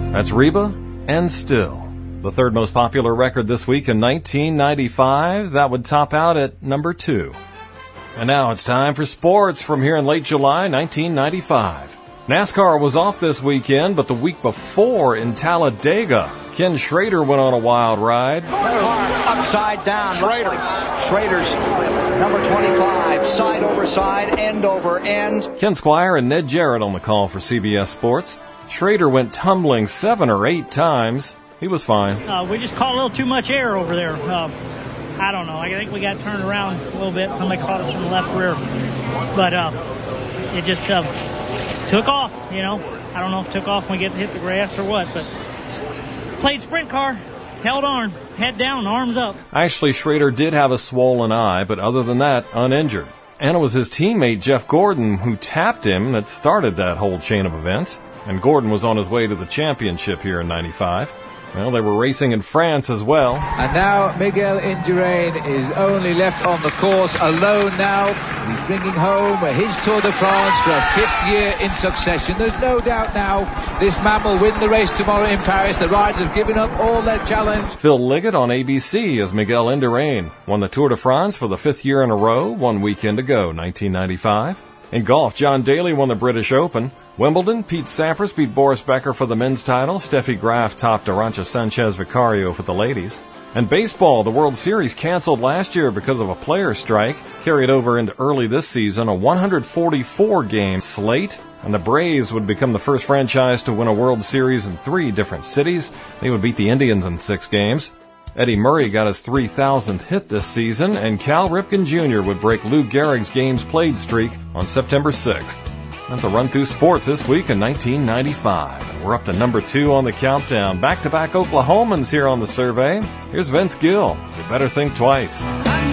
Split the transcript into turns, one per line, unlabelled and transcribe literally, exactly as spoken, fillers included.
That's Reba and Still. The third most popular record this week in nineteen ninety-five. That would top out at number two. And now it's time for sports from here in late July nineteen ninety-five. NASCAR was off this weekend, but the week before in Talladega, Ken Schrader went on a wild ride.
Upside down. Schrader. Schrader's number twenty-five. Side over side, end over end.
Ken Squire and Ned Jarrett on the call for C B S Sports. Schrader went tumbling seven or eight times. He was fine.
Uh, we just caught a little too much air over there. Uh, I don't know. I think we got turned around a little bit. Somebody caught us from the left rear. But uh, it just uh, took off, you know. I don't know if it took off when we get to hit the grass or what, but played sprint car, held on, head down, arms up.
Actually, Schrader did have a swollen eye, but other than that, uninjured. And it was his teammate Jeff Gordon who tapped him that started that whole chain of events. And Gordon was on his way to the championship here in ninety-five. Well, they were racing in France as well.
And now Miguel Indurain is only left on the course alone now. He's bringing home his Tour de France for a fifth year in succession. There's no doubt now this man will win the race tomorrow in Paris. The riders have given up all their challenge.
Phil Liggett on A B C as Miguel Indurain won the Tour de France for the fifth year in a row, one weekend ago, nineteen ninety-five. In golf, John Daly won the British Open. Wimbledon, Pete Sampras beat Boris Becker for the men's title. Steffi Graf topped Arantxa Sanchez Vicario for the ladies. And baseball, the World Series canceled last year because of a player strike, carried over into early this season, a one hundred forty-four game slate. And the Braves would become the first franchise to win a World Series in three different cities. They would beat the Indians in six games. Eddie Murray got his three thousandth hit this season, and Cal Ripken Junior would break Lou Gehrig's games played streak on September sixth. That's a run through sports this week in nineteen ninety-five. And we're up to number two on the countdown. Back-to-back Oklahomans here on the survey. Here's Vince Gill. You better think twice.